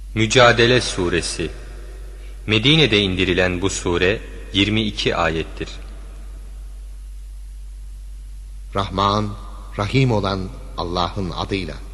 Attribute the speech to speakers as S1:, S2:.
S1: Mücadele Suresi. Medine'de indirilen bu sure 22 ayettir.
S2: Rahman, Rahim olan Allah'ın adıyla.